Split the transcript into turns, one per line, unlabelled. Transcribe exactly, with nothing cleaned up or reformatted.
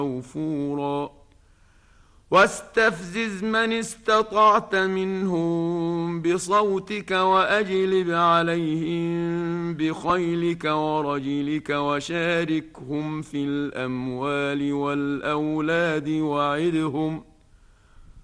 موفورا واستفزز من استطعت منهم بصوتك وأجلب عليهم بخيلك ورجلك وشاركهم في الأموال والأولاد وعدهم